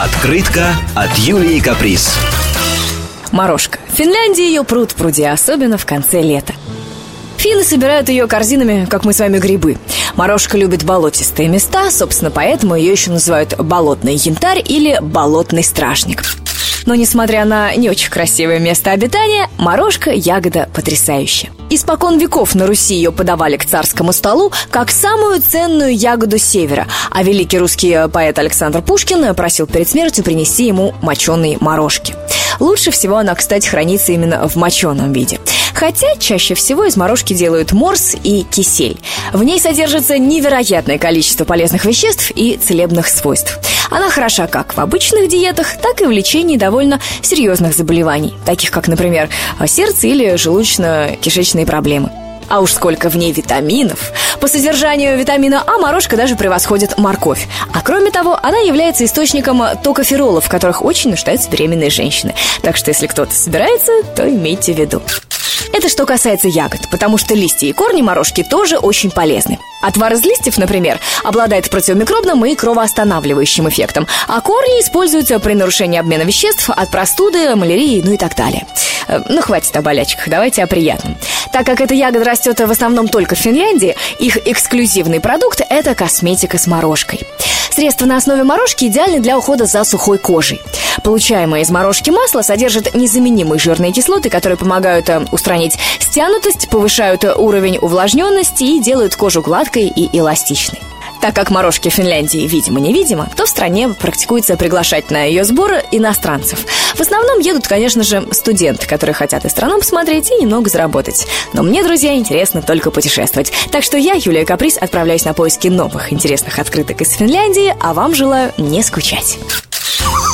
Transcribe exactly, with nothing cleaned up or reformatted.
Открытка от Юлии Каприз. Морожка. В Финляндии ее пруд пруди, особенно в конце лета. Финны собирают ее корзинами, как мы с вами, грибы. Морожка любит болотистые места, собственно, поэтому ее еще называют болотный янтарь или болотный стражник. Но, несмотря на не очень красивое место обитания, морожка – ягода потрясающая. Испокон веков на Руси ее подавали к царскому столу как самую ценную ягоду севера, а великий русский поэт Александр Пушкин просил перед смертью принести ему моченые морожки. Лучше всего она, кстати, хранится именно в моченом виде. Хотя чаще всего из морожки делают морс и кисель. В ней содержится невероятное количество полезных веществ и целебных свойств. Она хороша как в обычных диетах, так и в лечении довольно серьезных заболеваний, таких как, например, сердце или желудочно-кишечные проблемы. А уж сколько в ней витаминов! По содержанию витамина А морожка даже превосходит морковь. А кроме того, она является источником токоферолов, в которых очень нуждаются беременные женщины. Так что если кто-то собирается, то имейте в виду. Это что касается ягод, потому что листья и корни морожки тоже очень полезны. Отвар из листьев, например, обладает противомикробным и кровоостанавливающим эффектом, а корни используются при нарушении обмена веществ от простуды, малярии, ну и так далее. Ну, хватит о болячках, давайте о приятном. Так как эта ягода растет в основном только в Финляндии, их эксклюзивный продукт – это косметика с морожкой. Средства на основе морожки идеальны для ухода за сухой кожей. Получаемое из морожки масло содержит незаменимые жирные кислоты, которые помогают устранить стянутость, повышают уровень увлажненности и делают кожу гладкой и эластичной. Так как морожки в Финляндии видимо-невидимо, то в стране практикуется приглашать на ее сборы иностранцев. В основном едут, конечно же, студенты, которые хотят и страну посмотреть, и немного заработать. Но мне, друзья, интересно только путешествовать. Так что я, Юлия Каприз, отправляюсь на поиски новых интересных открыток из Финляндии, а вам желаю не скучать.